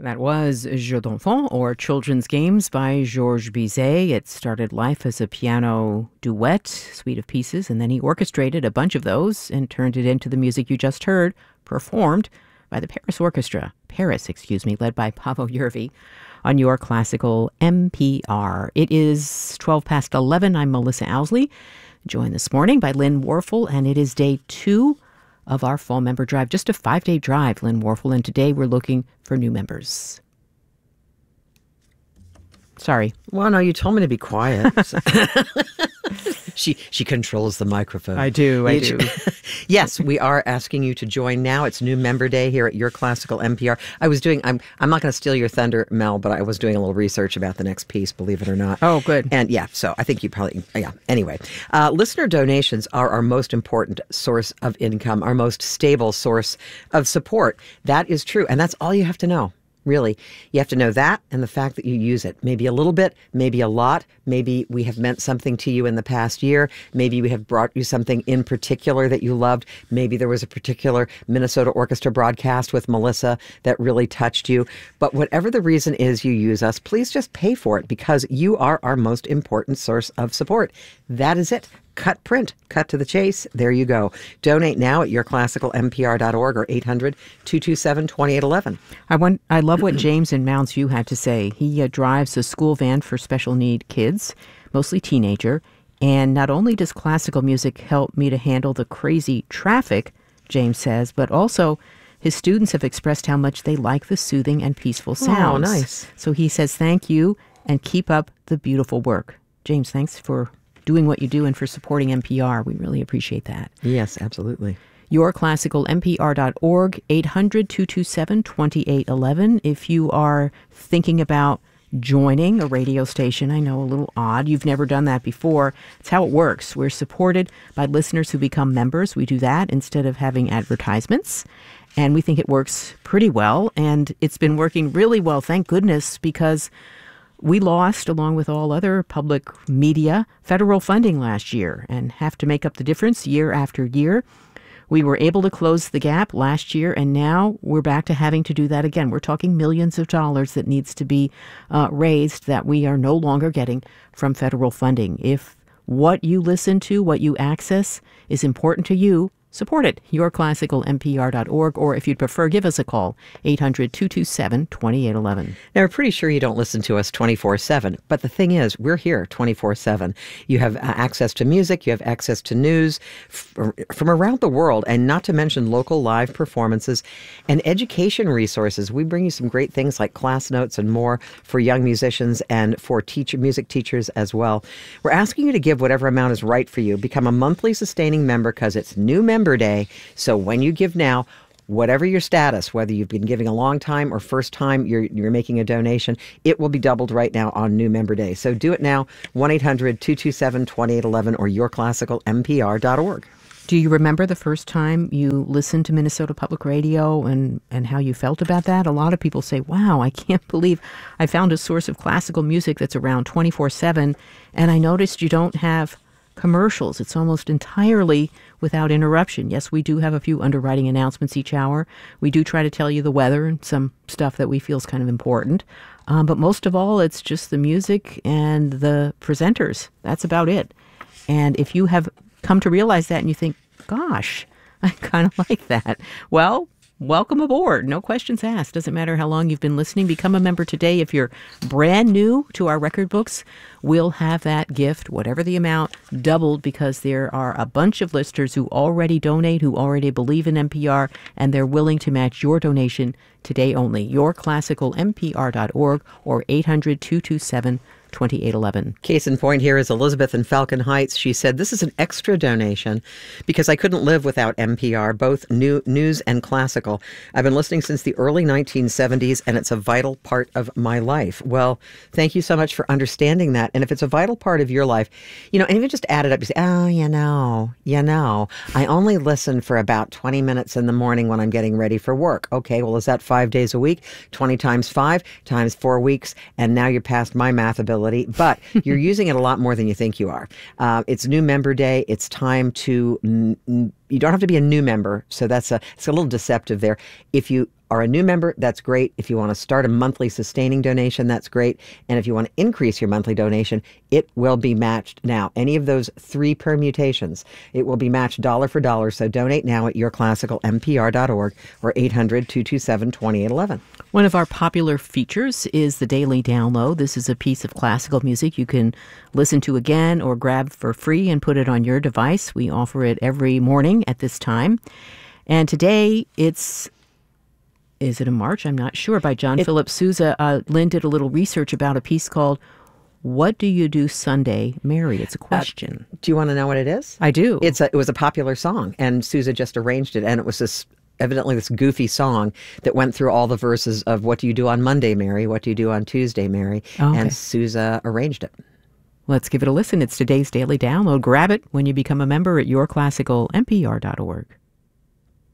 That was Jeux d'enfants, or Children's Games, by Georges Bizet. It started life as a piano duet, suite of pieces, and then he orchestrated a bunch of those and turned it into the music you just heard, performed by the Paris Orchestra. Paris, led by Paavo Järvi on your classical NPR. It is 12 past 11. I'm Melissa Owsley, joined this morning by Lynn Warfel, and it is day 2 of our fall member drive. Just a 5-day drive, Lynn Warfel, and today we're looking for new members. Sorry. Well, no, you told me to be quiet. She controls the microphone. I do. Yes, we are asking you to join now. It's New Member Day here at Your Classical NPR. I'm not going to steal your thunder, Mel, but I was doing a little research about the next piece, believe it or not. Oh, good. And so I think you probably, Anyway, listener donations are our most important source of income, our most stable source of support. That is true. And that's all you have to know. Really, you have to know that and the fact that you use it. Maybe a little bit, maybe a lot. Maybe we have meant something to you in the past year. Maybe we have brought you something in particular that you loved. Maybe there was a particular Minnesota Orchestra broadcast with Melissa that really touched you. But whatever the reason is you use us, please just pay for it because you are our most important source of support. That is it. Cut print, cut to the chase. There you go. Donate now at yourclassicalnpr.org or 800-227-2811. I love what James in Mounds View had to say. He drives a school van for special need kids, mostly teenager. And not only does classical music help me to handle the crazy traffic, James says, but also his students have expressed how much they like the soothing and peaceful sounds. Oh, nice. So he says thank you and keep up the beautiful work. James, thanks for doing what you do and for supporting NPR. We really appreciate that. Yes, absolutely. yourclassicalnpr.org, 800-227-2811. If you are thinking about joining a radio station, I know a little odd, you've never done that before. It's how it works. We're supported by listeners who become members. We do that instead of having advertisements. And we think it works pretty well. And it's been working really well, thank goodness, because we lost, along with all other public media, federal funding last year and have to make up the difference year after year. We were able to close the gap last year, and now we're back to having to do that again. We're talking millions of dollars that needs to be raised that we are no longer getting from federal funding. If what you listen to, what you access is important to you, support it. yourclassicalnpr.org, or if you'd prefer, give us a call, 800-227-2811. Now, we're pretty sure you don't listen to us 24/7, but the thing is, we're here 24/7. You have access to music, you have access to news from around the world, and not to mention local live performances and education resources. We bring you some great things like class notes and more for young musicians and for music teachers as well. We're asking you to give whatever amount is right for you. Become a monthly sustaining member because it's New Member Day. So when you give now, whatever your status, whether you've been giving a long time or first time you're making a donation, it will be doubled right now on New Member Day. So do it now, 1-800-227-2811 or yourclassicalnpr.org. Do you remember the first time you listened to Minnesota Public Radio and how you felt about that? A lot of people say, wow, I can't believe I found a source of classical music that's around 24/7, and I noticed you don't have commercials. It's almost entirely without interruption. Yes, we do have a few underwriting announcements each hour. We do try to tell you the weather and some stuff that we feel is kind of important. But most of all, it's just the music and the presenters. That's about it. And if you have come to realize that and you think, gosh, I kind of like that, well, welcome aboard. No questions asked. Doesn't matter how long you've been listening. Become a member today. If you're brand new to our record books, we'll have that gift, whatever the amount, doubled because there are a bunch of listeners who already donate, who already believe in NPR, and they're willing to match your donation today only. yourclassicalnpr.org or 800-227-2811. Case in point here is Elizabeth in Falcon Heights. She said, this is an extra donation because I couldn't live without NPR, both news and classical. I've been listening since the early 1970s, and it's a vital part of my life. Well, thank you so much for understanding that. And if it's a vital part of your life, and even just add it up, you say, oh, I only listen for about 20 minutes in the morning when I'm getting ready for work. Okay, well, is that 5 days a week? 20 times 5 times 4 weeks, and now you're past my math ability, but you're using it a lot more than you think you are. It's New Member Day. It's time to you don't have to be a new member, so it's a little deceptive there. If you are a new member, that's great. If you want to start a monthly sustaining donation, that's great. And if you want to increase your monthly donation, it will be matched now. Any of those 3 permutations, it will be matched dollar for dollar. So donate now at yourclassicalmpr.org or 800-227-2811. One of our popular features is the Daily Download. This is a piece of classical music you can listen to again or grab for free and put it on your device. We offer it every morning at this time. And today is it a march? I'm not sure. By John Philip Sousa. Lynn did a little research about a piece called What Do You Do Sunday, Mary? It's a question. Do you want to know what it is? I do. It was a popular song, and Sousa just arranged it, and it was evidently this goofy song that went through all the verses of What Do You Do on Monday, Mary? What Do You Do on Tuesday, Mary? Okay. And Sousa arranged it. Let's give it a listen. It's today's Daily Download. Grab it when you become a member at yourclassicalmpr.org.